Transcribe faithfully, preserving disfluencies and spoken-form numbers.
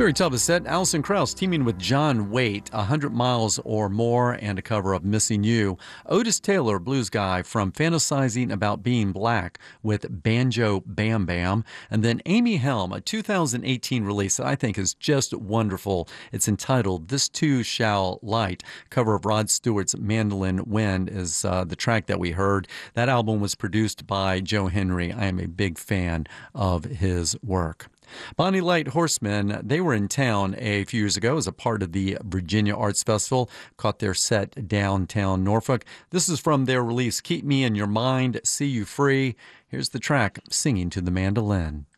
Very top of the set, Alison Krauss teaming with John Waite, one hundred miles or More, and a cover of Missing You. Otis Taylor, blues guy, from Fantasizing About Being Black with Banjo Bam Bam. And then Amy Helm, a two thousand eighteen release that I think is just wonderful. It's entitled This Too Shall Light. Cover of Rod Stewart's Mandolin Wind is uh, the track that we heard. That album was produced by Joe Henry. I am a big fan of his work. Bonnie Light Horsemen, they were in town a few years ago as a part of the Virginia Arts Festival, caught their set downtown Norfolk. This is from their release, Keep Me in Your Mind, See You Free. Here's the track, Singing to the Mandolin.